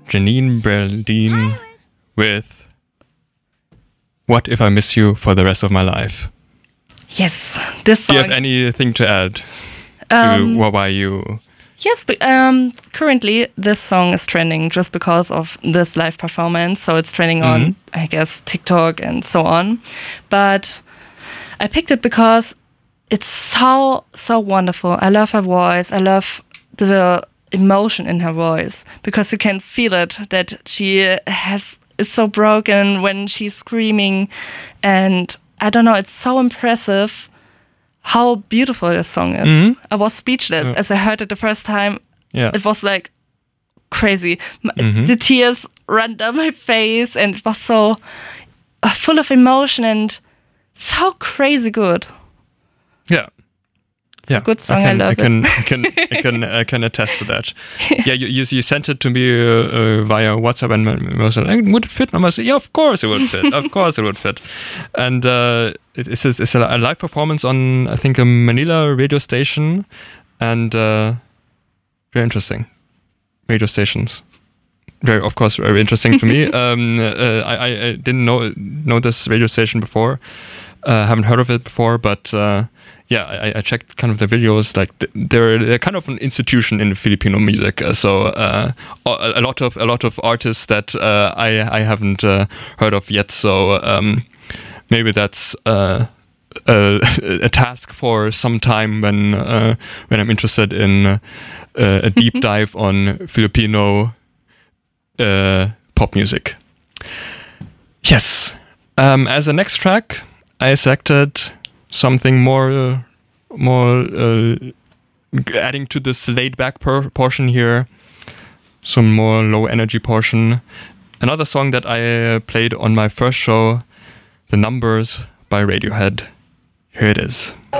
Janine Berlin with What If I Miss You for the Rest of My Life. Yes, this song. Do you have anything to add to why you... Yes, but currently this song is trending just because of this live performance. So it's trending on, I guess, TikTok and so on. But I picked it because it's so wonderful. I love her voice. I love the emotion in her voice because you can feel it that she is so broken when she's screaming. And I don't know, it's so impressive how beautiful this song is. I was speechless as I heard it the first time. Yeah. It was like crazy. The tears ran down my face and it was so full of emotion and so crazy good. Yeah. It's a good song. I love it. I can attest to that. Yeah, you sent it to me via WhatsApp and I was like, would it fit? And I was like, yeah, of course it would fit. Of course it would fit. And it's a live performance on, I think, a Manila radio station, and very interesting. Radio stations. Of course, very interesting to me. I didn't know this radio station before. Haven't heard of it before, but I checked kind of the videos. Like they're kind of an institution in Filipino music. So a lot of artists that I haven't heard of yet. So maybe that's a task for some time when I'm interested in a deep dive on Filipino pop music. Yes. As a next track, I selected something more adding to this laid-back portion here, some more low-energy portion. Another song that I played on my first show, The Numbers by Radiohead. Here it is.